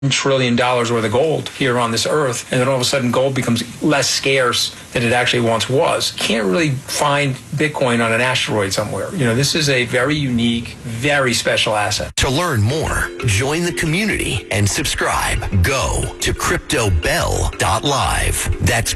trillion worth of gold here on this earth, and then all of a sudden gold becomes less scarce than it actually once was. Can't really find Bitcoin on an asteroid somewhere. This is a very unique, very special asset. To learn more, join the community and subscribe. Go to CryptoBell.live. That's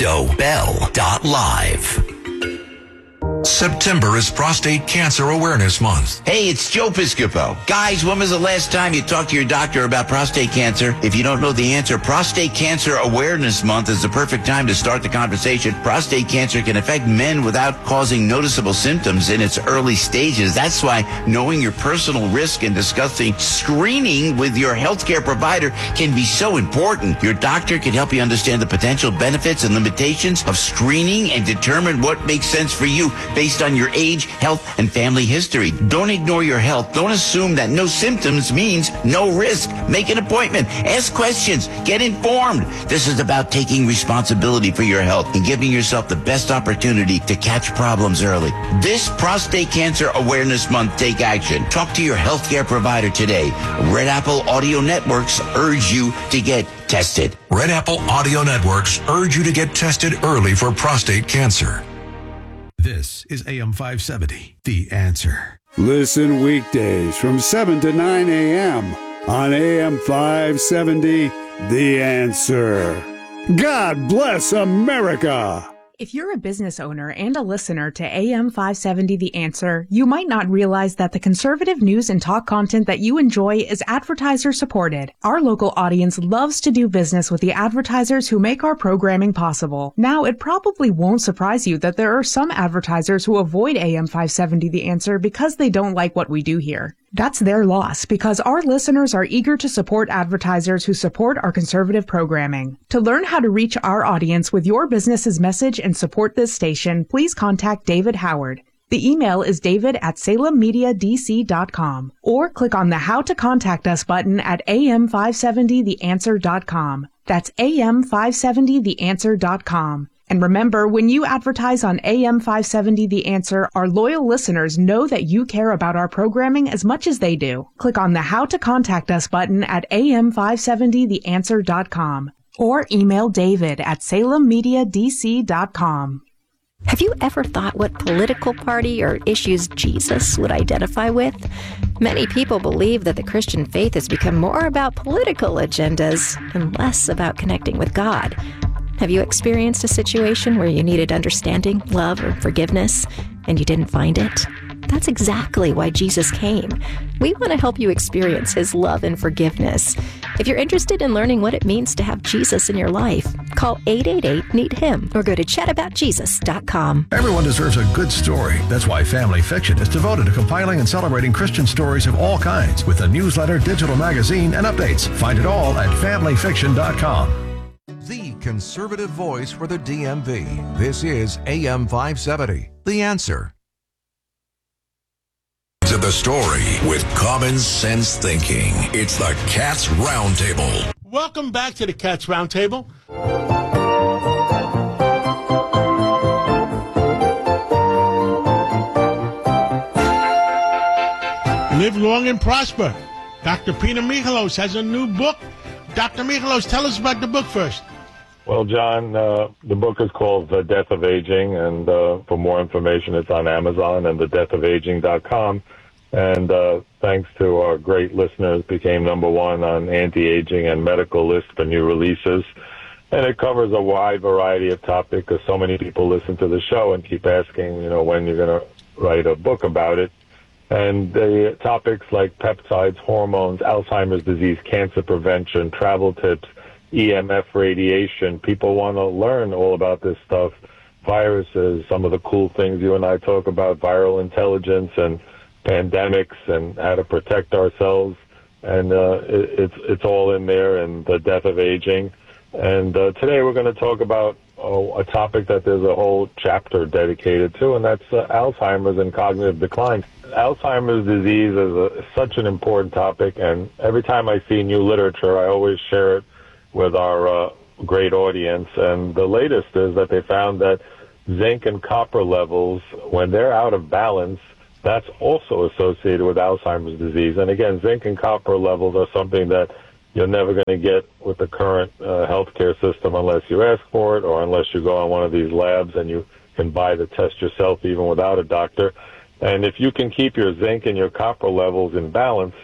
CryptoBell.live. September is Prostate Cancer Awareness Month. Hey, it's Joe Piscopo. Guys, when was the last time you talked to your doctor about prostate cancer? If you don't know the answer, Prostate Cancer Awareness Month is the perfect time to start the conversation. Prostate cancer can affect men without causing noticeable symptoms in its early stages. That's why knowing your personal risk and discussing screening with your healthcare provider can be so important. Your doctor can help you understand the potential benefits and limitations of screening and determine what makes sense for you based on your age, health, and family history. Don't ignore your health. Don't assume that no symptoms means no risk. Make an appointment. Ask questions. Get informed. This is about taking responsibility for your health and giving yourself the best opportunity to catch problems early. This Prostate Cancer Awareness Month, take action. Talk to your healthcare provider today. Red Apple Audio Networks urge you to get tested. Red Apple Audio Networks urge you to get tested early for prostate cancer. This is AM 570, The Answer. Listen weekdays from 7 to 9 a.m. on AM 570, The Answer. God bless America. If you're a business owner and a listener to AM 570 The Answer, you might not realize that the conservative news and talk content that you enjoy is advertiser supported. Our local audience loves to do business with the advertisers who make our programming possible. Now, it probably won't surprise you that there are some advertisers who avoid AM 570 The Answer because they don't like what we do here. That's their loss, because our listeners are eager to support advertisers who support our conservative programming. To learn how to reach our audience with your business's message and support this station, please contact David Howard. The email is david@salemmediadc.com, or click on the How to Contact Us button at am570theanswer.com. That's am570theanswer.com. And remember, when you advertise on AM 570 The Answer, our loyal listeners know that you care about our programming as much as they do. Click on the How to Contact Us button at am570theanswer.com or email david@salemmediadc.com. Have you ever thought what political party or issues Jesus would identify with? Many people believe that the Christian faith has become more about political agendas and less about connecting with God. Have you experienced a situation where you needed understanding, love, or forgiveness, and you didn't find it? That's exactly why Jesus came. We want to help you experience His love and forgiveness. If you're interested in learning what it means to have Jesus in your life, call 888-NEED-HIM or go to chataboutjesus.com. Everyone deserves a good story. That's why Family Fiction is devoted to compiling and celebrating Christian stories of all kinds with a newsletter, digital magazine, and updates. Find it all at familyfiction.com. The conservative voice for the DMV. This is AM 570, The Answer. To the story with common sense thinking. It's the Cats Roundtable. Welcome back to the Cats Roundtable. Live long and prosper. Dr. Peter Michalos has a new book. Dr. Michalos, tell us about the book first. Well, John, the book is called The Death of Aging, and for more information, it's on Amazon and thedeathofaging.com. And thanks to our great listeners, became #1 on anti-aging and medical list for new releases. And it covers a wide variety of topics because so many people listen to the show and keep asking, when you're going to write a book about it. And the topics like peptides, hormones, Alzheimer's disease, cancer prevention, travel tips, EMF radiation. People want to learn all about this stuff. Viruses, some of the cool things you and I talk about, viral intelligence and pandemics and how to protect ourselves. And it's all in there, and the death of aging. And today we're going to talk about a topic that there's a whole chapter dedicated to, and that's Alzheimer's and cognitive decline. Alzheimer's disease is such an important topic, and every time I see new literature, I always share it with our great audience. And the latest is that they found that zinc and copper levels, when they're out of balance, that's also associated with Alzheimer's disease. And again, zinc and copper levels are something that you're never going to get with the current healthcare system unless you ask for it or unless you go on one of these labs and you can buy the test yourself even without a doctor. And if you can keep your zinc and your copper levels in balance,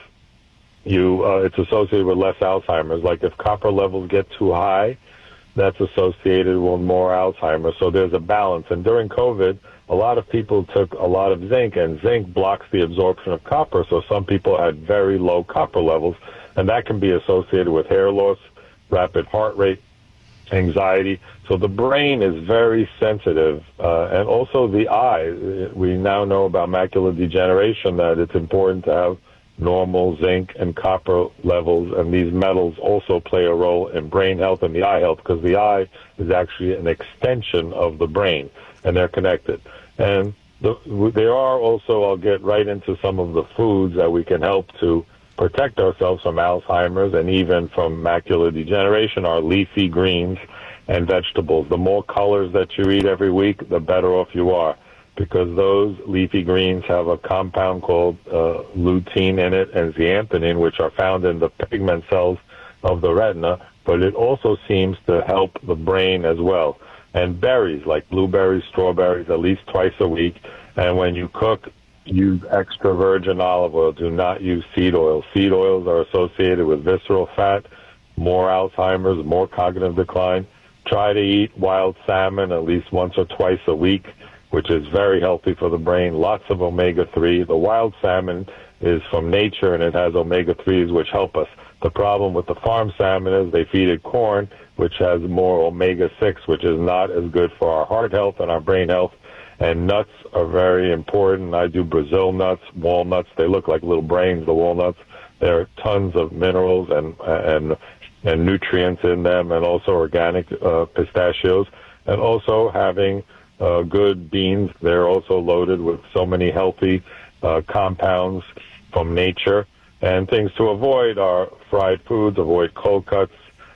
it's associated with less Alzheimer's. Like if copper levels get too high, that's associated with more Alzheimer's. So there's a balance. And during COVID, a lot of people took a lot of zinc, and zinc blocks the absorption of copper. So some people had very low copper levels, and that can be associated with hair loss, rapid heart rate, anxiety. So the brain is very sensitive. And also the eye. We now know about macular degeneration, that it's important to have normal zinc and copper levels, and these metals also play a role in brain health and the eye health, because the eye is actually an extension of the brain, and they're connected. And there are also, I'll get right into some of the foods that we can help to protect ourselves from Alzheimer's and even from macular degeneration, are leafy greens and vegetables. The more colors that you eat every week, the better off you are, because those leafy greens have a compound called lutein in it and zeaxanthin, which are found in the pigment cells of the retina, but it also seems to help the brain as well. And berries, like blueberries, strawberries, at least twice a week. And when you cook, use extra virgin olive oil. Do not use seed oil. Seed oils are associated with visceral fat, more Alzheimer's, more cognitive decline. Try to eat wild salmon at least once or twice a week, which is very healthy for the brain. Lots of omega-3. The wild salmon is from nature, and it has omega-3s, which help us. The problem with the farm salmon is they feed it corn, which has more omega-6, which is not as good for our heart health and our brain health. And nuts are very important. I do Brazil nuts, walnuts. They look like little brains, the walnuts. There are tons of minerals and nutrients in them, and also organic pistachios. And also having good beans. They're also loaded with so many healthy compounds from nature. And things to avoid are fried foods, avoid cold cuts,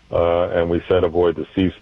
and we said avoid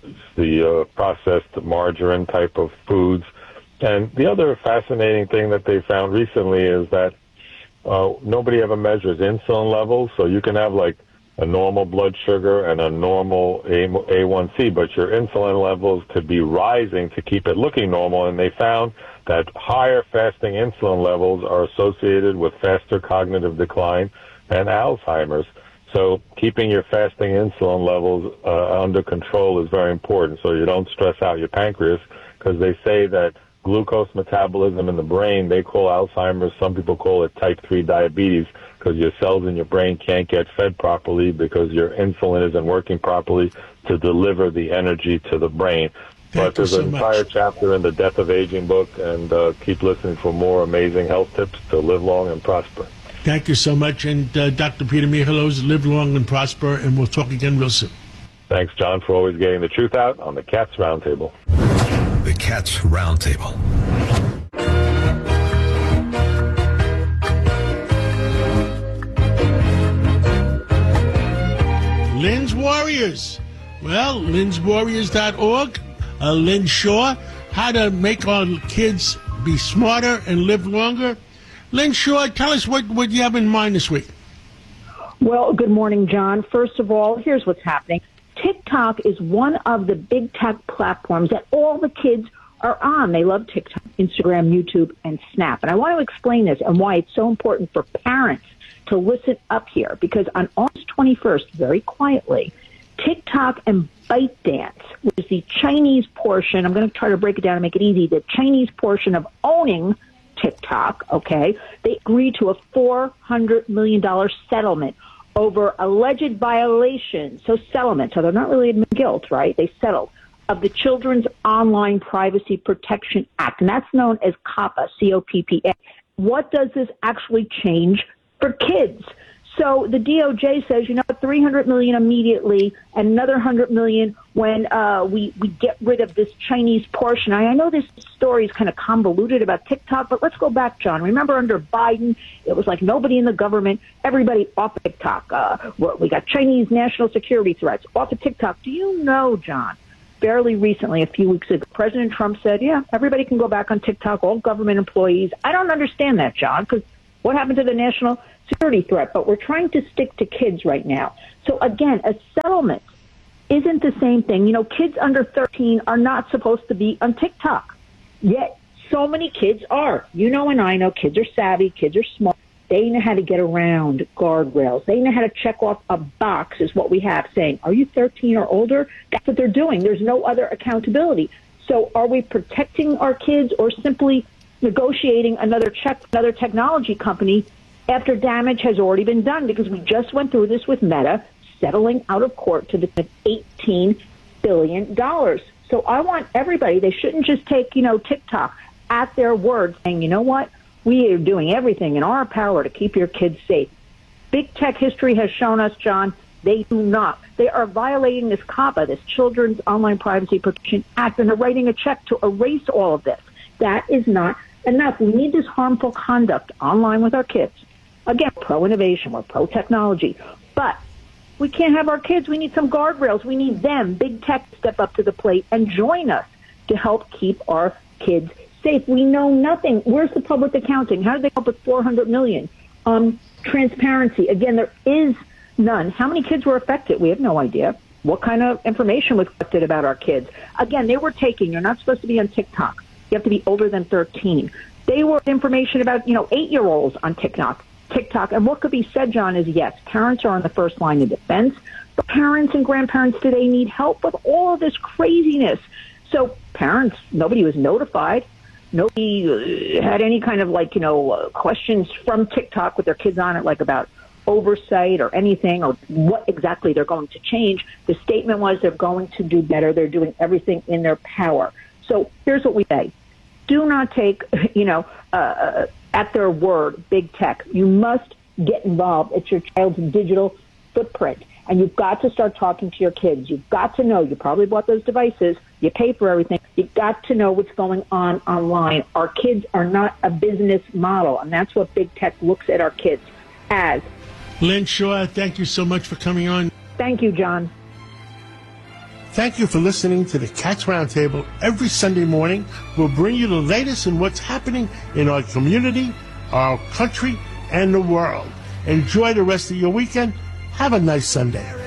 the processed margarine type of foods. And the other fascinating thing that they found recently is that nobody ever measures insulin levels, so you can have like a normal blood sugar and a normal A1C, but your insulin levels could be rising to keep it looking normal, and they found that higher fasting insulin levels are associated with faster cognitive decline and Alzheimer's. So keeping your fasting insulin levels under control is very important, so you don't stress out your pancreas, because they say that glucose metabolism in the brain, they call Alzheimer's, some people call it type 3 diabetes, because your cells in your brain can't get fed properly because your insulin isn't working properly to deliver the energy to the brain. But there's an entire chapter in the Death of Aging book, and keep listening for more amazing health tips to live long and prosper. Thank you so much. And Dr. Peter Michalos, live long and prosper, and we'll talk again real soon. Thanks, John, for always getting the truth out on the Cats Roundtable. The Cats Roundtable. Lynn's Warriors. Well, lynswarriors.org. Lynn Shaw, how to make our kids be smarter and live longer. Lynn Shaw, tell us what you have in mind this week. Well, good morning, John. First of all, here's what's happening. TikTok is one of the big tech platforms that all the kids are on. They love TikTok, Instagram, YouTube, and Snap. And I want to explain this and why it's so important for parents to listen up here, because on August 21st, very quietly, TikTok and ByteDance, which is the Chinese portion, I'm going to try to break it down and make it easy, the Chinese portion of owning TikTok, okay, they agreed to a $400 million settlement over alleged violations. So settlement, so they're not really admitting guilt, right? They settled, of the Children's Online Privacy Protection Act, and that's known as COPPA, C-O-P-P-A. What does this actually change for kids? So the DOJ says, $300 million immediately and another $100 million when we get rid of this Chinese portion. I know this story is kind of convoluted about TikTok, but let's go back, John. Remember under Biden, it was like nobody in the government, everybody off of TikTok. We got Chinese national security threats off of TikTok. Do you know, John, fairly recently, a few weeks ago, President Trump said, yeah, everybody can go back on TikTok, all government employees. I don't understand that, John, because what happened to the national security threat, but we're trying to stick to kids right now. So again, a settlement isn't the same thing. You know, kids under 13 are not supposed to be on TikTok, yet so many kids are. You know, and I know kids are savvy, kids are smart. They know how to get around guardrails. They know how to check off a box, is what we have, saying, are you 13 or older? That's what they're doing. There's no other accountability. So are we protecting our kids or simply negotiating another technology company after damage has already been done? Because we just went through this with Meta, settling out of court to defend $18 billion. So I want everybody, they shouldn't just take, you know, TikTok at their word, saying, you know what? We are doing everything in our power to keep your kids safe. Big tech history has shown us, John, they do not. They are violating this COPPA, this Children's Online Privacy Protection Act, and they're writing a check to erase all of this. That is not enough. We need this harmful conduct online with our kids. Again, pro-innovation, we're pro-technology. But we can't have our kids. We need some guardrails. We need them, big tech, to step up to the plate and join us to help keep our kids safe. We know nothing. Where's the public accounting? How did they come up with $400 million? Transparency. Again, there is none. How many kids were affected? We have no idea. What kind of information was collected about our kids? Again, they were taking, you're not supposed to be on TikTok. You have to be older than 13. They were information about, 8-year-olds on TikTok. And what could be said, John, is yes, parents are on the first line of defense, but parents and grandparents today need help with all of this craziness. So parents, nobody was notified. Nobody had any kind of questions from TikTok with their kids on it, like about oversight or anything, or what exactly they're going to change. The statement was they're going to do better. They're doing everything in their power. So here's what we say. Do not take, at their word, big tech. You must get involved. It's your child's digital footprint. And you've got to start talking to your kids. You've got to know. You probably bought those devices. You pay for everything. You've got to know what's going on online. Our kids are not a business model, and that's what big tech looks at our kids as. Lynn Shaw, thank you so much for coming on. Thank you, John. Thank you for listening to the Cats Roundtable. Every Sunday morning, we'll bring you the latest in what's happening in our community, our country, and the world. Enjoy the rest of your weekend. Have a nice Sunday.